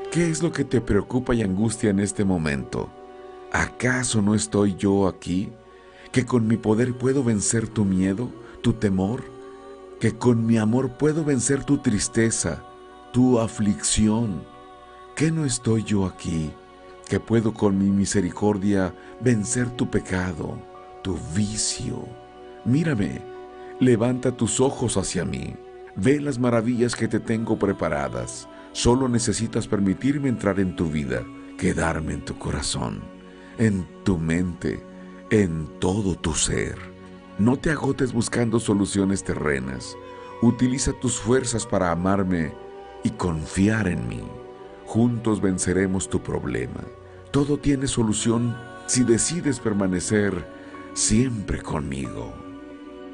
¿Qué es lo que te preocupa y angustia en este momento? ¿Acaso no estoy yo aquí? ¿Que con mi poder puedo vencer tu miedo, tu temor? ¿Que con mi amor puedo vencer tu tristeza, tu aflicción? ¿Que no estoy yo aquí? ¿Que puedo con mi misericordia vencer tu pecado, tu vicio? Mírame, levanta tus ojos hacia mí. Ve las maravillas que te tengo preparadas. Solo necesitas permitirme entrar en tu vida, quedarme en tu corazón, en tu mente, en todo tu ser. No te agotes buscando soluciones terrenas. Utiliza tus fuerzas para amarme y confiar en mí. Juntos venceremos tu problema. Todo tiene solución si decides permanecer siempre conmigo.